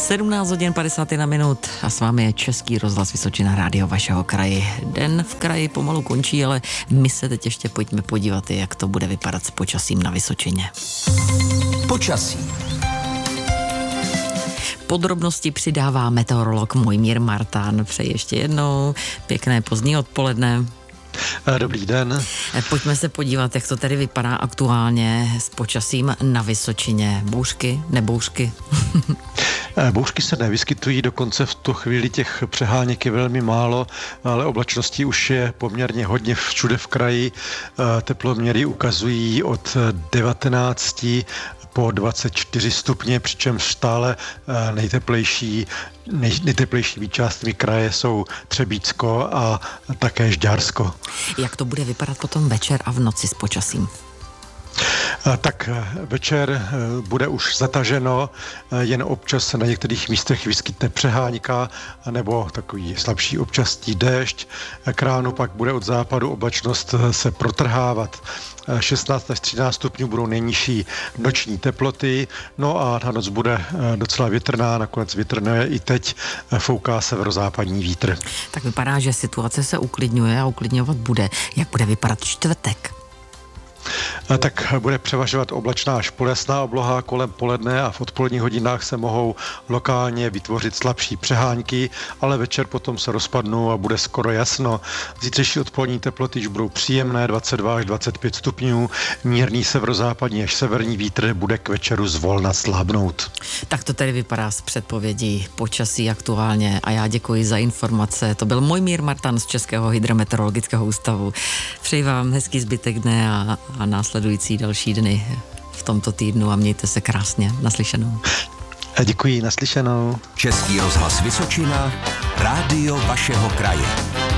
17 hodin 51 minut a s vámi je Český rozhlas Vysočina, rádio vašeho kraje. Den v kraji pomalu končí, ale my se teď ještě pojďme podívat, jak to bude vypadat s počasím na Vysočině. Počasí. Podrobnosti přidává meteorolog Mojmír Martán. Přeji ještě jednou pěkné pozdní odpoledne. Dobrý den. Pojďme se podívat, jak to tady vypadá aktuálně s počasím na Vysočině. Bouřky, nebouřky? Bouřky se nevyskytují, dokonce v tu chvíli těch přeháněk je velmi málo, ale oblačností už je poměrně hodně všude v kraji. Teploměry ukazují od 19 po 24 stupně, přičemž stále nejteplejšími částmi kraje jsou Třebíčsko a také Žďársko. Jak to bude vypadat potom večer a v noci s počasím? Tak večer bude už zataženo, jen občas se na některých místech vyskytne přeháňka nebo takový slabší občasný déšť. K ránu pak bude od západu oblačnost se protrhávat. 16 až 13 stupňů budou nejnižší noční teploty, no a ta noc bude docela větrná, nakonec větrné i teď, fouká severozápadní vítr. Tak vypadá, že situace se uklidňuje a uklidňovat bude. Jak bude vypadat čtvrtek? Tak bude převažovat oblačná až poljasná obloha kolem poledne a v odpoledních hodinách se mohou lokálně vytvořit slabší přeháňky, ale večer potom se rozpadnou a bude skoro jasno. Zítřejší odpolední teploty už budou příjemné, 22 až 25 stupňů, mírný severozápadní až severní vítr bude k večeru zvolna slábnout. Tak to tedy vypadá z předpovědí počasí aktuálně a já děkuji za informace. To byl Mojmír Martán z Českého hydrometeorologického ústavu. Přeji vám hezký zbytek dne a následující další dny v tomto týdnu a mějte se krásně. Naslyšenou. Děkuji, naslyšenou. Český rozhlas Vysočina, rádio vašeho kraje.